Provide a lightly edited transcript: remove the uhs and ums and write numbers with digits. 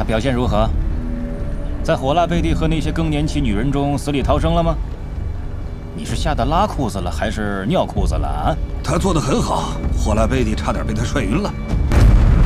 表现如何？在火辣贝蒂和那些更年期女人中死里逃生了吗？你是吓得拉裤子了，还是尿裤子了啊？ 他做得很好，火辣贝蒂差点被他帅晕了。